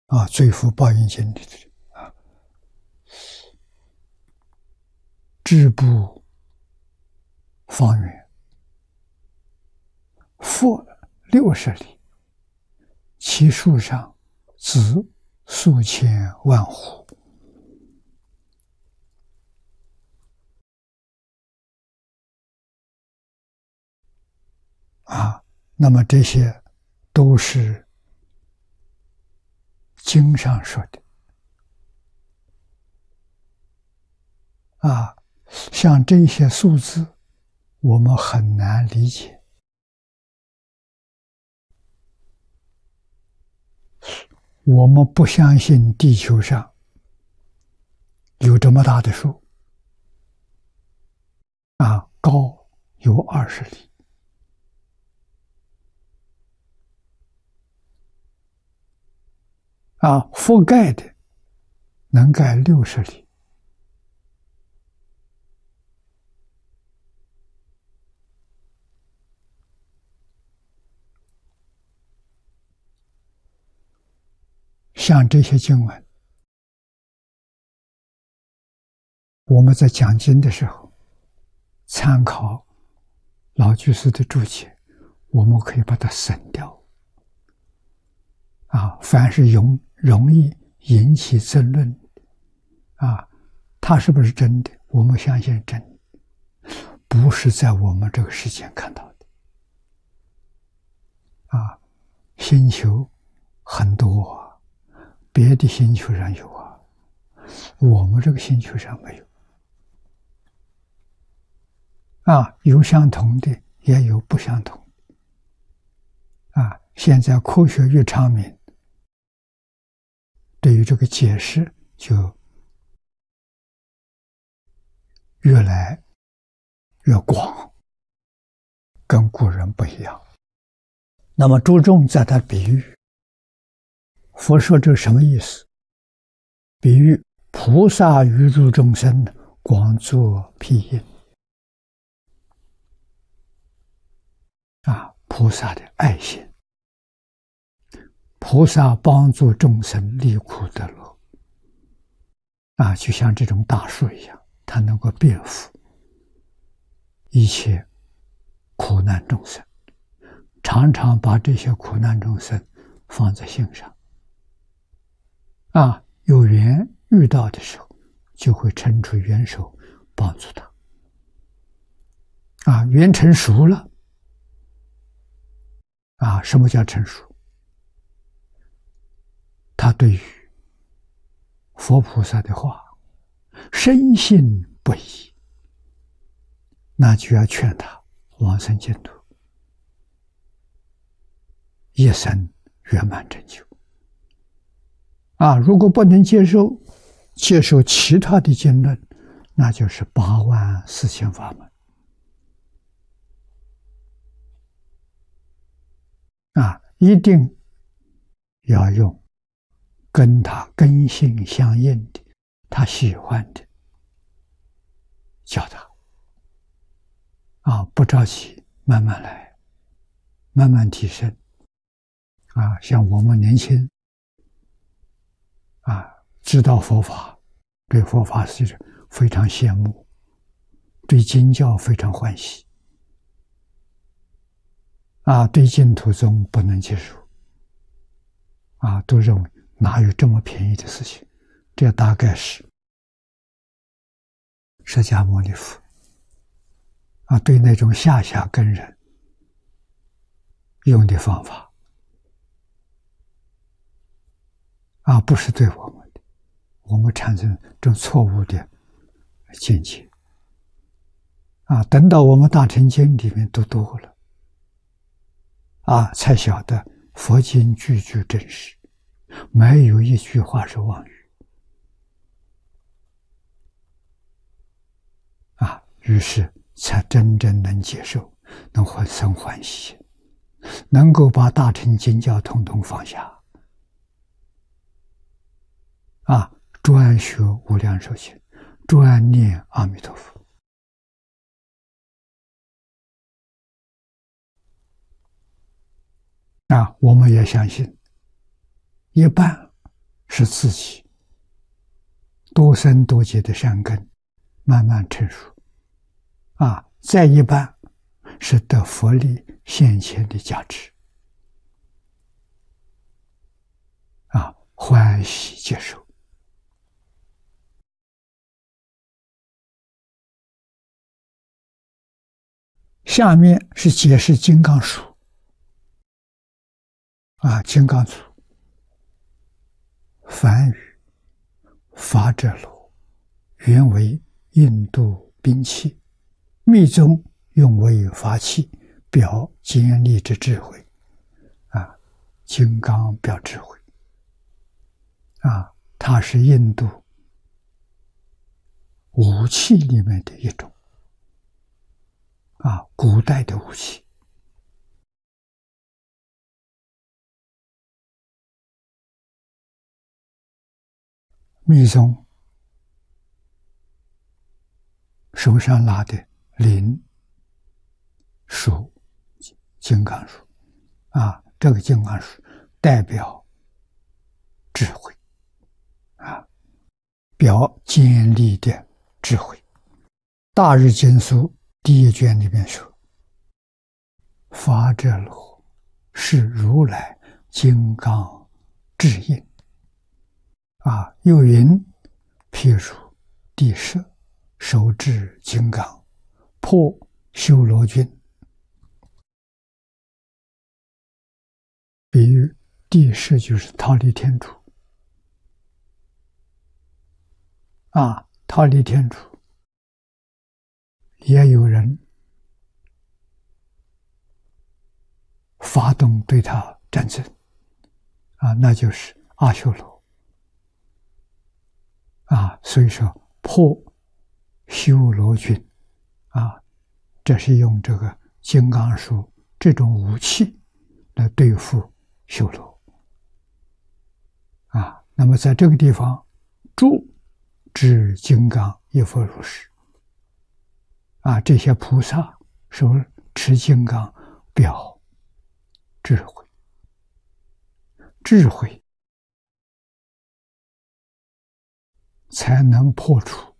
罪福报应经里的支部方圆，复60里，其树上子数千万户。那么这些都是经上说的。像这些数字，我们很难理解。我们不相信地球上有这么大的树，高有20里，覆盖的能盖60里。像这些经文，我们在讲经的时候，参考老居士的注解，我们可以把它省掉。凡是容易引起争论它是不是真的？我们相信真的，不是在我们这个世间看到的。星球很多别的星球上有我们这个星球上没有。有相同的，也有不相同的。现在科学越昌明，对于这个解释就越来越广，跟古人不一样。那么注重在他比喻，佛说这是什么意思？比喻菩萨于诸众生广作庇荫。菩萨的爱心，菩萨帮助众生离苦得乐就像这种大树一样，它能够遍覆一切苦难众生，常常把这些苦难众生放在心上有缘遇到的时候，就会伸出援手帮助他缘成熟了什么叫成熟？他对于佛菩萨的话深信不疑，那就要劝他往生净土，一生圆满成就如果不能接受其他的经论，那就是84000法门一定要用跟他根性相应的，他喜欢的教他不着急，慢慢来，慢慢提升像我们年轻知道佛法，对佛法是非常羡慕，对经教非常欢喜对净土宗不能接受都认为哪有这么便宜的事情。这大概是释迦牟尼佛对那种下根人用的方法不是对我们的，我们产生这种错误的见解等到我们大乘经里面读多了才晓得佛经句句真实，没有一句话是妄语于是才真正能接受，能生欢喜，能够把大乘经教统统放下专学无量寿经，专念阿弥陀佛我们也相信一半是自己多生多劫的善根慢慢成熟，再一半是得佛力现前的价值，欢喜接受。下面是解释金刚术，金刚组梵语法者罗，原为印度兵器，密宗用为法器，表坚立之智慧。金刚表智慧，它是印度武器里面的一种，古代的武器。密宗手上拿的铃属金刚术，这个金刚术代表智慧，表坚立的智慧。大日经书第一卷里面说，法者罗是如来金刚智印，又云譬如地舍手执金刚，破修罗军。比喻地舍就是忉利天主，忉利天主也有人发动对他战争，那就是阿修罗，所以说破修罗军，这是用这个金刚术这种武器来对付修罗，那么在这个地方住至金刚亦复如是，这些菩萨手持金刚表智慧，智慧才能破除